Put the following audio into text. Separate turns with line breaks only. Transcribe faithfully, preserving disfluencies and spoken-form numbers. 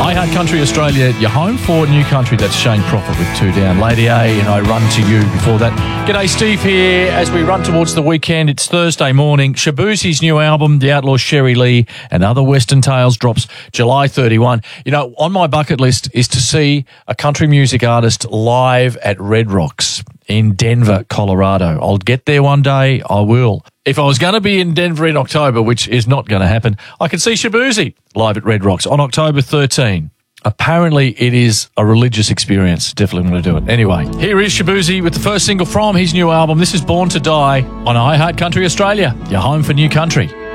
I Heart Country Australia, your home for new country. That's Shane Prophet with Two Down. Lady A and I Run to You before that. G'day, Steve here. As we run towards the weekend, it's Thursday morning. Shaboozey's new album, The Outlaw Sherry Lee and Other Western Tales, drops July thirty-first. You know, on my bucket list is to see a country music artist live at Red Rocks in Denver, Colorado. I'll get there one day. I will. If I was going to be in Denver in October, which is not going to happen, I could see Shaboozey live at Red Rocks on October thirteenth. Apparently, it is a religious experience. Definitely want to do it. Anyway, here is Shaboozey with the first single from his new album. This is Born to Die on I Heart Country Australia, your home for new country.